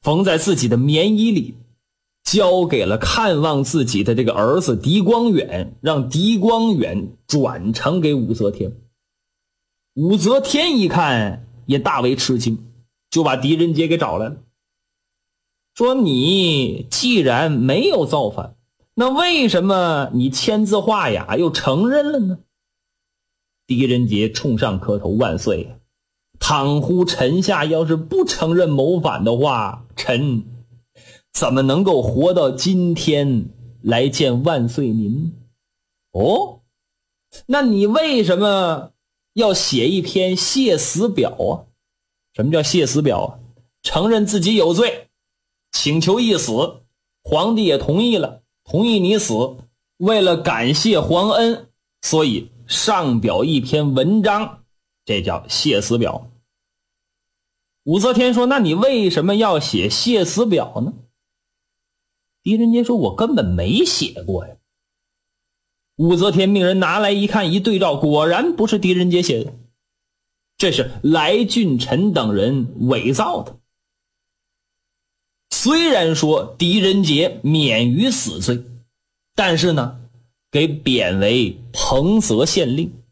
缝在自己的棉衣里，交给了看望自己的这个儿子狄光远，让狄光远转呈给武则天。武则天一看也大为吃惊，就把狄仁杰给找来了，说你既然没有造反，那为什么你签字画押又承认了呢？狄仁杰冲上磕头，万岁，倘乎臣下要是不承认谋反的话，臣怎么能够活到今天来见万岁您？哦，那你为什么要写一篇谢死表啊？什么叫谢死表啊？承认自己有罪，请求一死，皇帝也同意了，同意你死，为了感谢皇恩，所以上表一篇文章，这叫谢死表。武则天说，那你为什么要写谢死表呢？狄仁杰说，我根本没写过呀。武则天命人拿来一看，一对照，果然不是狄仁杰写的，这是来俊臣等人伪造的。虽然说狄仁杰免于死罪，但是呢，给贬为彭泽县令。